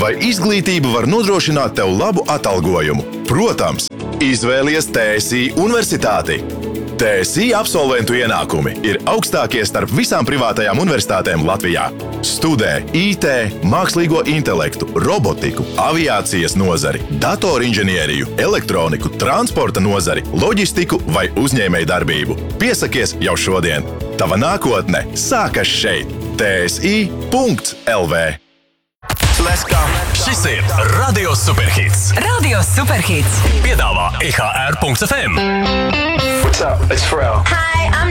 vai izglītība var nodrošināt tev labu atalgojumu? Protams, izvēlies TSI Universitāti. TSI absolventu ienākumi ir augstākie starp visām privātajām universitātēm Latvijā. Studē IT, mākslīgo intelektu, robotiku, aviācijas nozari, datorinženieriju, elektroniku, transporta nozari, loģistiku vai uzņēmējdarbību. Piesakies jau šodien! Tava nākotne sākas šeit! TSI.LV. Let's go! Šis ir Radio Superhits. Radio Superhits. Piedāvā IHR.FM. What's up? It's Pharrell. Hi, I'm